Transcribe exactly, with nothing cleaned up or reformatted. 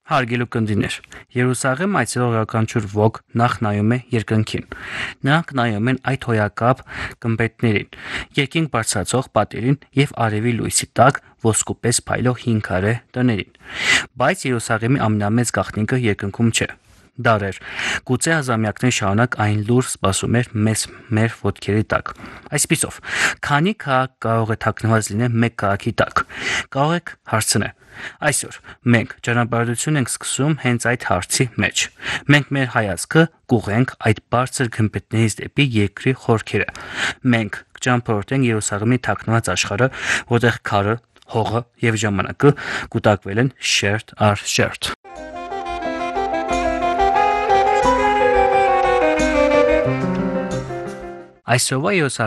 Հարգելի կնդիներ, Երուսաղեմ այցելող յուրաքանչյուր ոք նախ նայում է երկնքին։ Նրանք նայում են այդ հոյակապ գմբեթներին, երկինք բարձրացող պատերին եւ արևի լույսի տակ ոսկուպես փայլող հինգ քարե տներին։ Բայց Երուսաղեմի ամենամեծ գաղտնիքը երկնքում չէ։ Դարեր, գուցե հազարամյակներ շարունակ այն լուր սպասում էր մեզ մեր ոտքերի տակ։ Այսպիսով, քանի քաղաք կարող է թաքնված լինել մեկ քաղաքի տակ։ Կարող եք հարցնել. այսօր մենք ճանապարհորդություն ենք սկսում հենց այդ հարցի մեջ։ Մենք մեր հայացքը կուղենք այդ բարձր գմբեթներից դեպի երկրի խորքերը։ Մենք կճամփորդենք Երուսաղեմի թաքնված աշխարհը, որտեղ քարը, հողը եւ ժամանակը կուտակվել են շերտ առ շերտ։ Այսօրվա